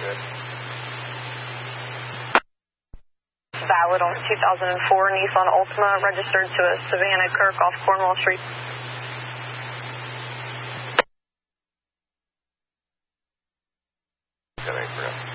Good. Valid on 2004 Nissan Altima, registered to a Savannah Kirk off Cornwall Street. Good, 8 for